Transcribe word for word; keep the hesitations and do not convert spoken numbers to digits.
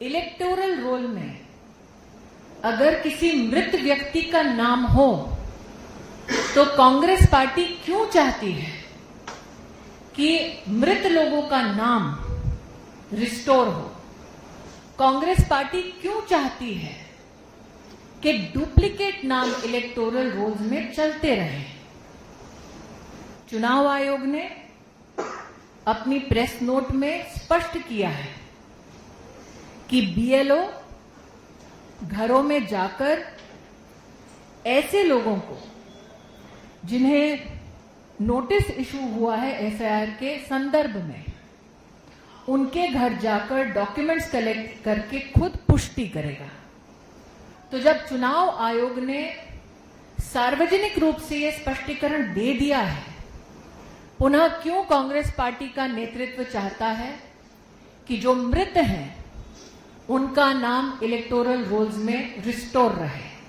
Electoral roll में अगर किसी मृत व्यक्ति का नाम हो तो कांग्रेस पार्टी क्यों चाहती है कि मृत लोगों का नाम रिस्टोर हो? कांग्रेस पार्टी क्यों चाहती है कि डुप्लीकेट नाम इलेक्टोरल रोल्स में चलते रहे? चुनाव आयोग ने अपनी प्रेस नोट में स्पष्ट किया है कि बीएलओ घरों में जाकर ऐसे लोगों को जिन्हें नोटिस इशू हुआ है एफआईआर के संदर्भ में, उनके घर जाकर डॉक्यूमेंट्स कलेक्ट करके खुद पुष्टि करेगा। तो जब चुनाव आयोग ने सार्वजनिक रूप से यह स्पष्टीकरण दे दिया है, पुनः क्यों कांग्रेस पार्टी का नेतृत्व चाहता है कि जो मृत हैं उनका नाम इलेक्टोरल रोल्स में रिस्टोर रहे?